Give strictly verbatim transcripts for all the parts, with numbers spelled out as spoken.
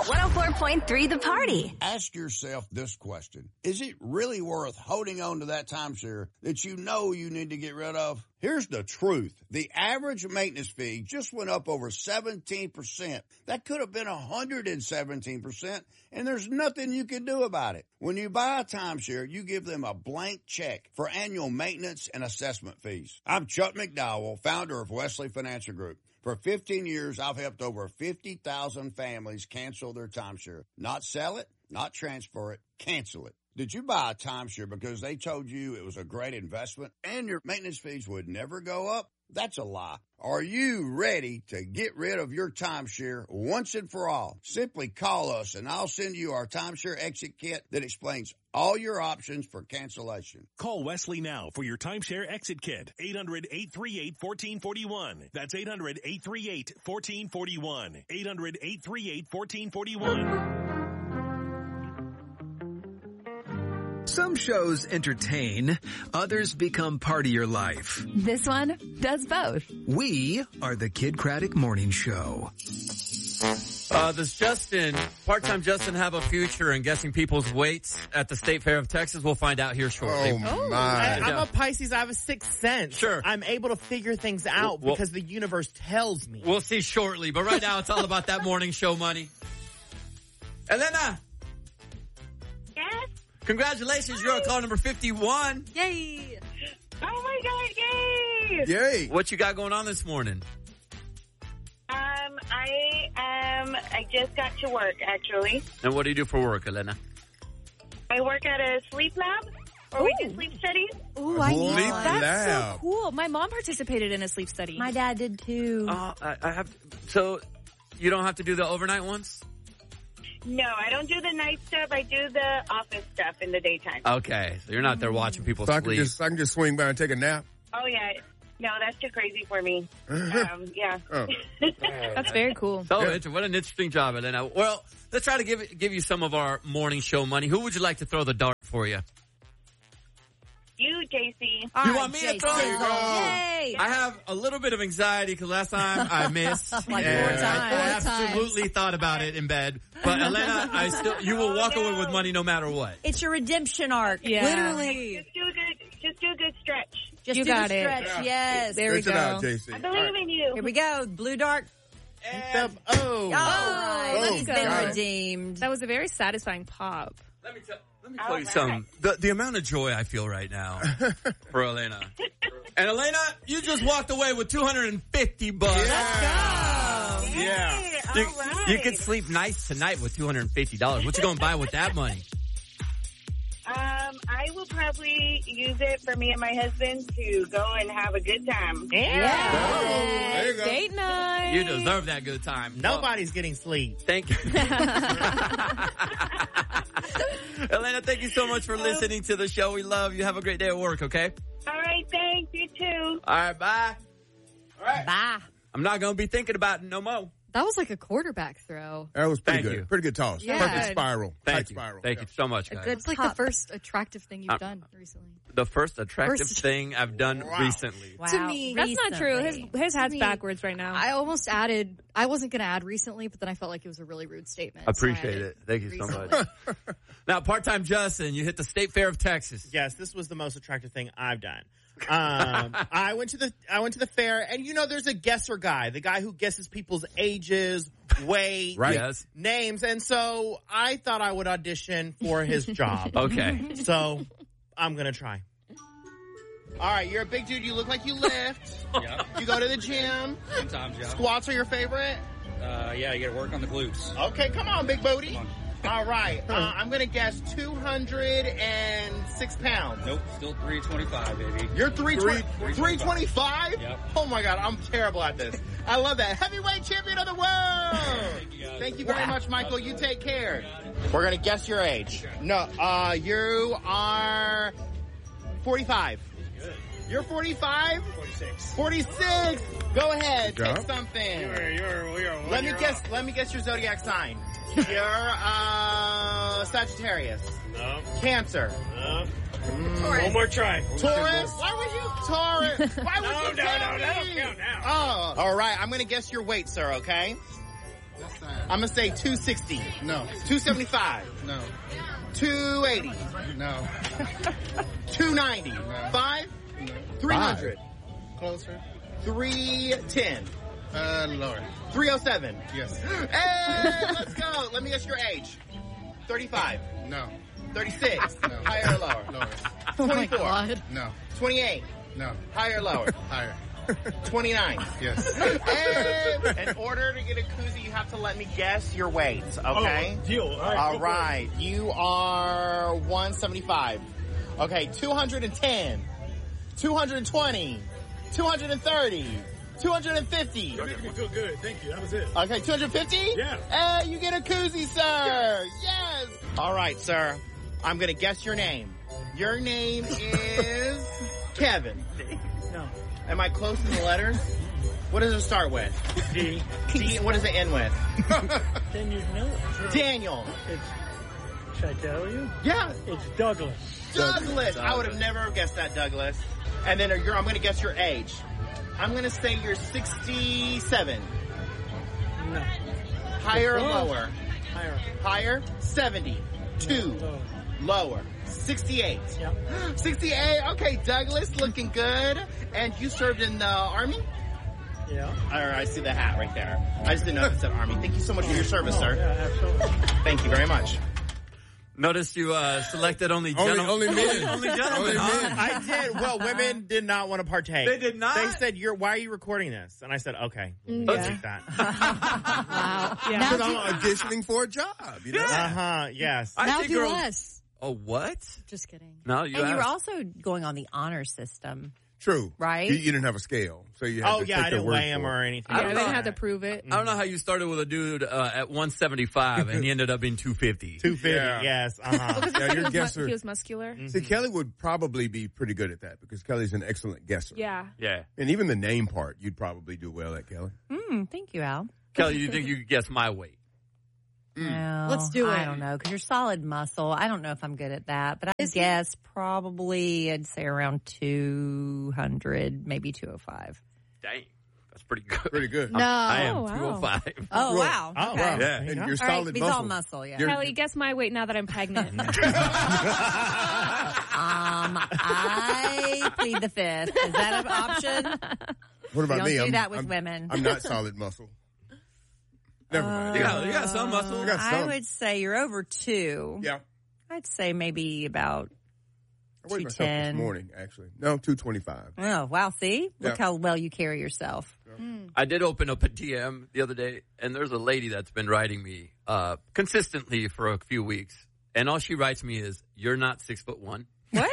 one oh four point three The Party. Ask yourself this question. Is it really worth holding on to that timeshare that you know you need to get rid of? Here's the truth. The average maintenance fee just went up over seventeen percent. That could have been one hundred seventeen percent, and there's nothing you can do about it. When you buy a timeshare, you give them a blank check for annual maintenance and assessment fees. I'm Chuck McDowell, founder of Wesley Financial Group. For fifteen years, I've helped over fifty thousand families cancel their timeshare. Not sell it, not transfer it, cancel it. Did you buy a timeshare because they told you it was a great investment and your maintenance fees would never go up? That's a lie. Are you ready to get rid of your timeshare once and for all? Simply call us and I'll send you our timeshare exit kit that explains all your options for cancellation. Call Wesley now for your timeshare exit kit. eight hundred, eight three eight, one four four one. That's eight hundred, eight three eight, one four four one. eight hundred, eight three eight, one four four one. Some shows entertain, others become part of your life. This one does both. We are the Kid Craddock Morning Show. Uh, does Justin, part-time Justin, have a future in guessing people's weights at the State Fair of Texas? We'll find out here shortly. Oh, my. I, I'm a Pisces. I have a sixth sense. Sure. I'm able to figure things out well, because the universe tells me. We'll see shortly, but right now it's all about that morning show money. Elena! Yes? Congratulations, you're on call number fifty-one. Yay! Oh my God, yay! Yay! What you got going on this morning? Um, I am, I just got to work, actually. And what do you do for work, Elena? I work at a sleep lab, or we do sleep studies. Ooh, I Sleep know. That's lab. so cool. My mom participated in a sleep study. My dad did too. Uh, I, I have, so you don't have to do the overnight ones? No, I don't do the night stuff. I do the office stuff in the daytime. Okay, so you're not there watching people so sleep. I can, just, I can just swing by and take a nap? Oh, yeah. No, that's too crazy for me. Um, yeah. Oh. That's very cool. So, yeah. What an interesting job, Elena. Well, let's try to give give you some of our morning show money. Who would you like to throw the dart for you? You, J C. You right, want me J C. to throw it? Yay! I have a little bit of anxiety because last time I missed. Like and four times. I Four absolutely times. thought about it in bed. But Elena, I still you will walk away with money no matter what. It's your redemption arc. Yeah. Literally. Just do a good, just do a good stretch. Just You do got the it. stretch. Yeah. Yes. There we Stretch go. it out, J C. I believe in you. Here we go. Blue dart. The, oh. All right. Oh, He's got been it. redeemed. That was a very satisfying pop. Let me tell let me All tell you right. something. The the amount of joy I feel right now for Elena. And Elena, you just walked away with two hundred fifty bucks. Yeah. Yay, Yeah. all You, right. you can sleep nice tonight with two hundred fifty dollars. What you going to buy with that money? Um, I will probably use it for me and my husband to go and have a good time. Yeah. There you go. Date night. You deserve that good time. Nobody's getting sleep. Well, thank you. Elena, thank you so much for listening to the show. We love you. Have a great day at work, okay? All right, thanks. You too. All right, bye. All right. Bye. I'm not going to be thinking about it no more. That was like a quarterback throw. That was pretty Thank good. you. Pretty good toss. Yeah. Perfect spiral. Thank Tight you. spiral. Thank Yeah. you so much, A guys. good It's like pop. the first attractive thing you've Uh, done recently. The first attractive First- thing I've done Wow. recently. Wow. To me, that's not true. His Recently. his hat's To me, backwards right now. I almost added, I wasn't going to add recently, but then I felt like it was a really rude statement. so I Appreciate added it. Thank you so recently. much. Now, part-time Justin, you hit the State Fair of Texas. Yes, this was the most attractive thing I've done. Um, I went to the I went to the fair, and you know, there's a guesser guy, the guy who guesses people's ages, weight, Right. Yes. names, and so I thought I would audition for his job. Okay. So I'm gonna try. All right, you're a big dude. You look like you lift. Yeah. You go to the gym. Sometimes, yeah. Squats are your favorite. Uh, yeah, you got to work on the glutes. Okay, come on, big booty. Come on. All right, uh, I'm gonna guess two hundred six pounds. Nope, still three twenty-five, baby. You're three Three- three twenty five. Yep. Oh my God, I'm terrible at this. I love that. Heavyweight champion of the world. Thank you, guys. Thank you very much, Michael. You take care. We're gonna guess your age. No, uh, you are forty-five. Good. You're forty-five. forty-six. forty-six. Go ahead, Good take job. something. You're, you're, you're, Let me you're guess. up. Let me guess your zodiac sign. You're uh, Sagittarius. No, Cancer. no. One more try. Taurus. Why would you Taurus? Why would No, you no, tell no, me? that don't count now. Oh, all right. I'm gonna guess your weight, sir. Okay. I'm gonna say two sixty. No. two seventy-five. No. two eighty. No. two ninety. No. Five. No. three hundred. Closer. three ten. Uh, lower. three oh seven. Yes. Hey, let's go. Let me guess your age. thirty-five. No. thirty-six. No. Higher or lower? Lower. Oh my twenty-four. God. No. twenty-eight. No. Higher or lower? Higher. twenty-nine. Yes. Hey, in order to get a koozie, you have to let me guess your weight, okay? Oh, deal. All right. All right. You are one seventy-five. Okay, two ten, two twenty, two thirty, two fifty. You're making me feel good. Thank you. That was it. Okay, two fifty? Yeah. Hey, you get a koozie, sir. Yes. All right, sir. I'm going to guess your name. Your name is Kevin. No. Am I close in the letters? What does it start with? D. D. What does it end with? Then you know it. Daniel. It's, should I tell you? Yeah. It's Douglas. Douglas. I would have never guessed that, Douglas. And then you're, I'm going to guess your age. I'm going to say you're sixty-seven. No. Higher or Close. lower? Higher. Higher? seventy-two. Low. Lower. sixty-eight. Yep. sixty-eight. Okay, Douglas, looking good. And you served in the Army? Yeah. All right, I see the hat right there. I just didn't know if it said Army. Thank you so much for your service, Oh, sir. yeah, absolutely. Thank you very much. Notice you uh, selected only Only, gentlemen. only men. only gentlemen. Only huh? men. I did. Well, women did not want to partake. They did not? They said, "You're. Why are you recording this?" And I said, "Okay, Yeah. let's take that." Wow. Yeah. Now Because I'm do, auditioning for a job, you know? Uh huh. Yes. I now think do girls- less. Oh, what? Just kidding. No, you And you were asked. also going on the honor system. True. Right? You, you didn't have a scale, so you had Oh to yeah, take I their didn't word weigh him for or it. anything. I don't Yeah, know. they didn't have to prove it. I don't know how you started with a dude uh, at one seventy-five and he ended up being two fifty. Two fifty. Yeah. Yes. Uh huh. Yeah, he, your was mu- guesser. he was muscular. See, Kelly would probably be pretty good at that because Kelly's an excellent guesser. Yeah. Yeah. And even the name part, you'd probably do well at, Kelly. Mm, thank you, Al. Kelly, you think you could guess my weight? Well, Let's do I it. don't know, because you're solid muscle. I don't know if I'm good at that, but I guess probably I'd say around two hundred, maybe two oh five. Dang. That's pretty good. Pretty good. No. I am Oh, wow. two oh five. Oh, Well, wow. oh, Okay. wow. Yeah. And you you're go. All solid right, he's muscle. all muscle, yeah. You're- Kelly, guess my weight now that I'm pregnant. um, I plead the fifth. Is that an option? What about don't me? do I'm, that with I'm- women. I'm not solid muscle. Never mind. You got, you got some muscle. I got I some. would say you're over two. Yeah. I'd say maybe about I weighed myself this two ten. morning, actually. No, two twenty-five. Oh, wow. See? Look Yeah. how well you carry yourself. I did open up a D M the other day, and there's a lady that's been writing me uh, consistently for a few weeks, and all she writes me is, "You're not six foot one." What?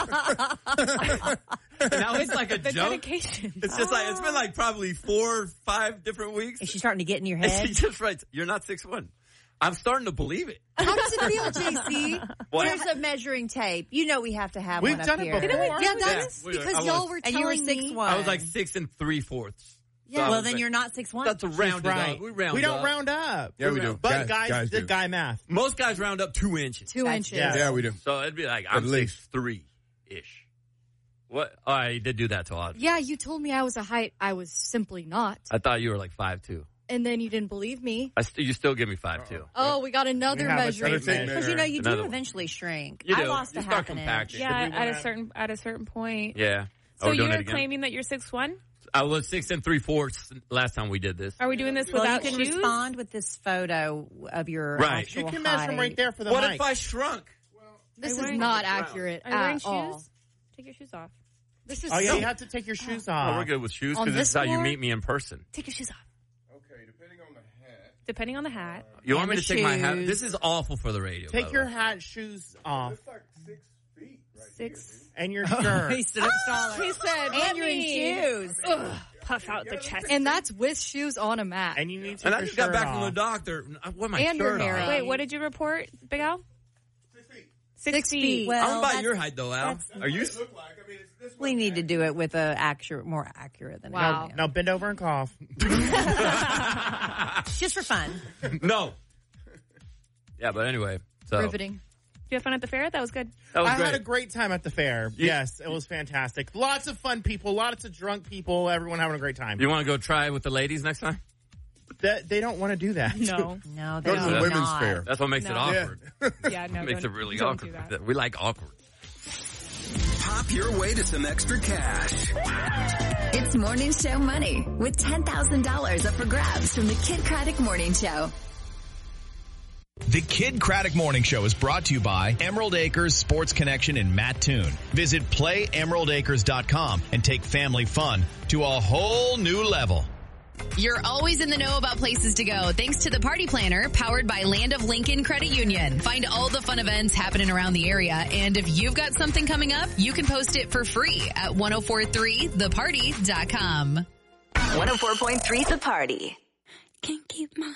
Now it's like a The joke. dedication. It's just like it's been like probably four or five different weeks. Is she starting to get in your And head? she just writes, "You're not six one." I'm starting to believe it. How does it feel, J C? What? Here's a measuring tape. You know we have to have We've one up done it here. before. Didn't we- Yeah, didn't we do that's this? We- because I y'all was- were And telling you were me. six one. I was like six and three fourths. Yeah. So I Well, was then like, you're not six one. That's a rounded right. up. We round We don't up. round up. Yeah, we do. But Guys- guys, guys did do. guy math. Most guys round up two inches. Two That's- inches. yeah. Yeah, we do. So it'd be like I'm At least. six three ish. What? Oh, I did do that to Audrey. Yeah, you told me I was a height I was simply not. I thought you were like five two. And then you didn't believe me. I st- you still give me five two. Oh, we got another We have a measuring Another tape tape. Because you know you do Another one. eventually shrink. You I do. lost You a start half an inch. compacting. Yeah, Should we at a wanna- certain at a certain point. Yeah. So Are we doing you're it again? claiming that you're six one? I was six and three fourths last time we did this. Are we doing this Well, you without can shoes? respond with this photo of your Right. actual You can measure height. them right there for the What mic. if I shrunk? This Are is you wearing- not accurate Are you wearing at all. shoes? Take your shoes off. This is Oh yeah, so- you have to take your shoes Oh, off. we're good with shoes On because this this is how you floor? meet me in person. Take your shoes off. Okay, depending on the hat. Depending on the hat. You And want me the to take my hat? shoes. This is awful for the radio. by Take the your way. hat, shoes off, It's like six feet right Six. and your shirt. He stood up taller. He said, And you're in shoes. Ugh, puff out the chest. and that's with shoes on a mat. And you need to take And I your just got shirt back off. from the doctor. I wore my And your shirt hair off. up. Wait, what did you report, Big Al? Six feet. Six, Six feet. feet. Well, I'm about that's- your height though, Al. that's- Are you? Look like, I mean, it's this We one need to hat. do it with a accurate, more accurate than Wow. it. Now bend over and cough. Just for fun. No. Yeah, but anyway. So Riveting. Did you have fun at the fair? That was good. that was I great. had a great time at the fair. Yes, it was fantastic. Lots of fun people, lots of drunk people, everyone having a great time. You want to go try it with the ladies next time? That they don't want to do that. No. No, Go they to the do women's not. fair. That's what makes No. it awkward. Yeah, no. It makes don't- it really don't awkward. do that. We like awkward. Pop your way to some extra cash. It's Morning Show Money with ten thousand dollars up for grabs from the Kid Craddock Morning Show. The Kid Craddock Morning Show is brought to you by Emerald Acres Sports Connection in Mattoon. Visit play emerald acres dot com and take family fun to a whole new level. You're always in the know about places to go thanks to the Party Planner, powered by Land of Lincoln Credit Union. Find all the fun events happening around the area, and if you've got something coming up, you can post it for free at ten forty-three the party dot com. one oh four point three The Party. Can't keep my